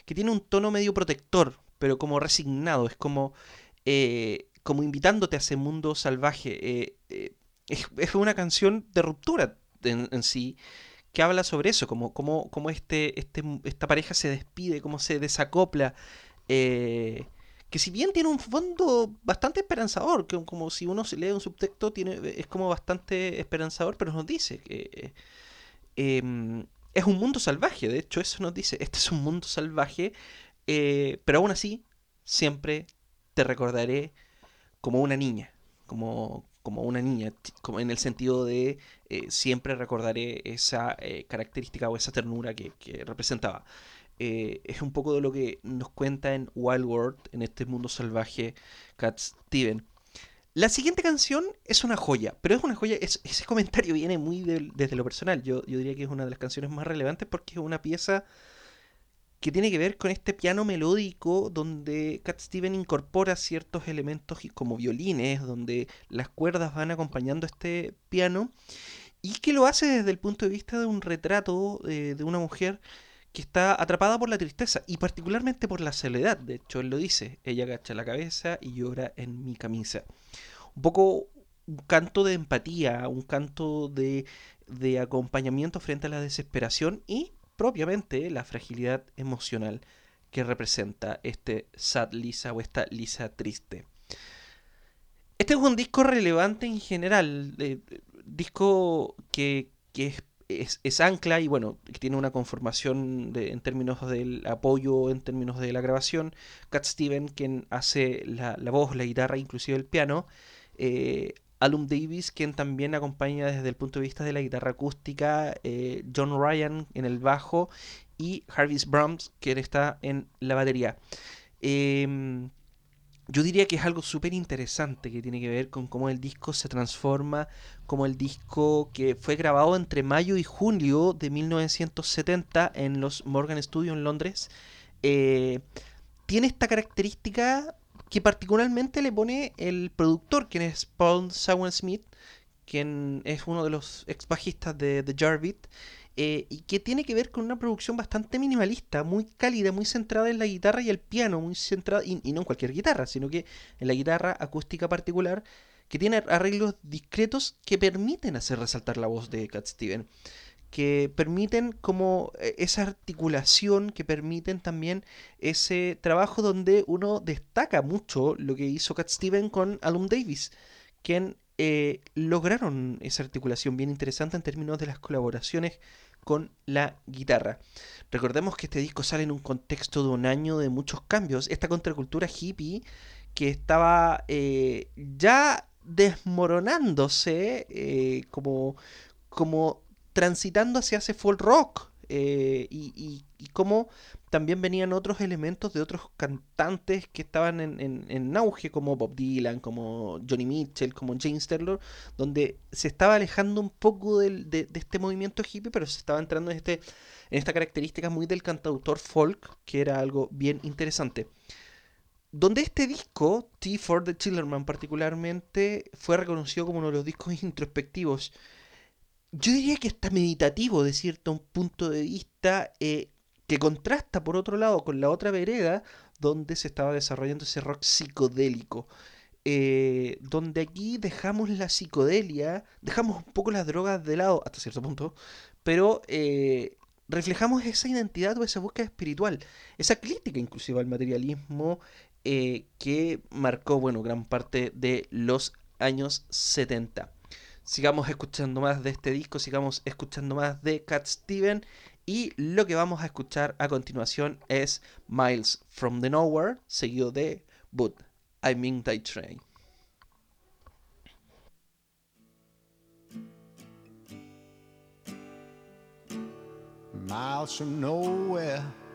que tiene un tono medio protector, pero como resignado, es como invitándote a ese mundo salvaje. Es una canción de ruptura en sí, que habla sobre eso, como esta pareja se despide, cómo se desacopla, eh, que si bien tiene un fondo bastante esperanzador, que como si uno se lee un subtexto, es como bastante esperanzador, pero nos dice que es un mundo salvaje, de hecho eso nos dice, este es un mundo salvaje, pero aún así siempre te recordaré como una niña, como una niña, como en el sentido de siempre recordaré esa característica o esa ternura que representaba. Es un poco de lo que nos cuenta en Wild World, en este mundo salvaje, Cat Steven. La siguiente canción es una joya, pero es una joya, ese comentario viene muy desde lo personal. Yo diría que es una de las canciones más relevantes porque es una pieza que tiene que ver con este piano melódico donde Cat Steven incorpora ciertos elementos como violines, donde las cuerdas van acompañando este piano y que lo hace desde el punto de vista de un retrato de una mujer que está atrapada por la tristeza y particularmente por la soledad. De hecho, él lo dice, ella agacha la cabeza y llora en mi camisa. Un poco un canto de empatía, un canto de acompañamiento frente a la desesperación y propiamente la fragilidad emocional que representa este Sad Lisa o esta Lisa triste. Este es un disco relevante en general, disco que es ancla y bueno, que tiene una conformación en términos del apoyo, en términos de la grabación. Cat Steven, quien hace la voz, la guitarra, inclusive el piano. Alum Davis, quien también acompaña desde el punto de vista de la guitarra acústica. John Ryan en el bajo y Jarvis Brahms, quien está en la batería. Eh, yo diría que es algo súper interesante que tiene que ver con cómo el disco se transforma, como el disco que fue grabado entre mayo y julio de 1970 en los Morgan Studios en Londres, eh, tiene esta característica que particularmente le pone el productor, quien es Paul Smith, quien es uno de los ex bajistas de The Jarbeat, y que tiene que ver con una producción bastante minimalista, muy cálida, muy centrada en la guitarra y el piano, muy centrada, y no en cualquier guitarra, sino que en la guitarra acústica particular, que tiene arreglos discretos que permiten hacer resaltar la voz de Cat Steven, que permiten como esa articulación, que permiten también ese trabajo donde uno destaca mucho lo que hizo Cat Steven con Alum Davis, quien lograron esa articulación bien interesante en términos de las colaboraciones con la guitarra. Recordemos que este disco sale en un contexto de un año de muchos cambios. Esta contracultura hippie que estaba ya desmoronándose como transitando hacia ese folk rock. Y como también venían otros elementos de otros cantantes que estaban en auge, como Bob Dylan, como Johnny Mitchell, como James Taylor, donde se estaba alejando un poco de este movimiento hippie, pero se estaba entrando en esta característica muy del cantautor folk, que era algo bien interesante. Donde este disco, T for the Chillerman particularmente, fue reconocido como uno de los discos introspectivos, yo diría que está meditativo de cierto punto de vista, que contrasta por otro lado con la otra vereda donde se estaba desarrollando ese rock psicodélico, donde aquí dejamos la psicodelia, dejamos un poco las drogas de lado hasta cierto punto, pero reflejamos esa identidad o esa búsqueda espiritual, esa crítica inclusive al materialismo, que marcó, bueno, gran parte de los años 70. Sigamos escuchando más de este disco, sigamos escuchando más de Cat Steven. Y lo que vamos a escuchar a continuación es Miles from the Nowhere, seguido de But I'm in Thy Train. Miles from nowhere,